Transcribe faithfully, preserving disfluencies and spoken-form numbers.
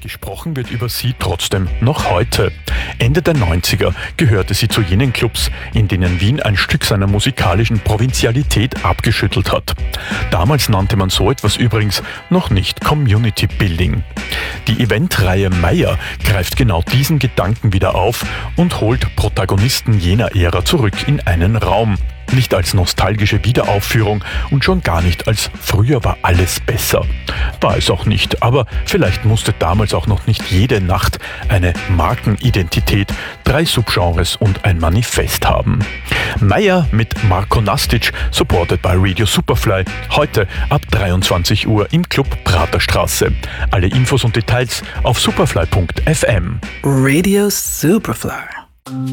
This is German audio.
Gesprochen wird über sie trotzdem noch heute. Ende der neunziger gehörte sie zu jenen Clubs, in denen Wien ein Stück seiner musikalischen Provinzialität abgeschüttelt hat. Damals nannte man so etwas übrigens noch nicht Community Building. Die Eventreihe Meier greift genau diesen Gedanken wieder auf und holt Protagonisten jener Ära zurück in einen Raum. Nicht als nostalgische Wiederaufführung und schon gar nicht als früher war alles besser. War es auch nicht, aber vielleicht musste damals auch noch nicht jede Nacht eine Markenidentität, drei Subgenres und ein Manifest haben. Meier mit Marko Nastic, supported by Radio Superfly, heute ab dreiundzwanzig Uhr im Club Praterstraße. Alle Infos und Details auf superfly punkt f m. Radio Superfly.